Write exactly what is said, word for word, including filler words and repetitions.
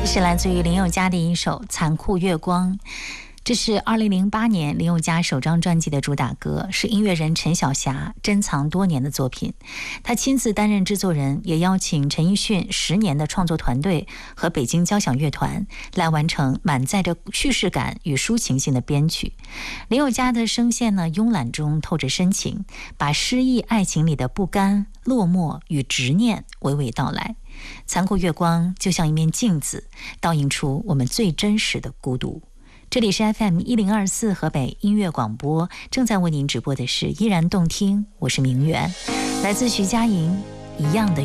是来自于林宥嘉的一首《残酷月光》。这是二零零八年林宥嘉首张专辑的主打歌，是音乐人陈小霞珍藏多年的作品。他亲自担任制作人，也邀请陈奕迅十年的创作团队和北京交响乐团来完成满载着叙事感与抒情性的编曲。林宥嘉的声线呢，慵懒中透着深情，把失意爱情里的不甘、落寞与执念娓娓道来。残酷月光就像一面镜子，倒映出我们最真实的孤独。这里是 F M 一零二四河北音乐广播，正在为您直播的是依然动听，我是明媛，来自徐佳莹，一样的